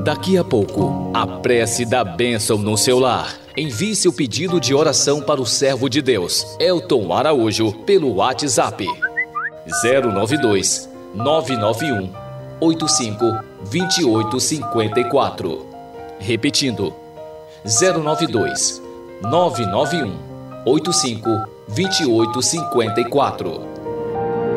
Daqui a pouco, a prece da bênção no seu lar. Envie seu pedido de oração para o servo de Deus, Elton Araújo, pelo WhatsApp 092 991 85 28 54. Repetindo, 092 991 85 28 54.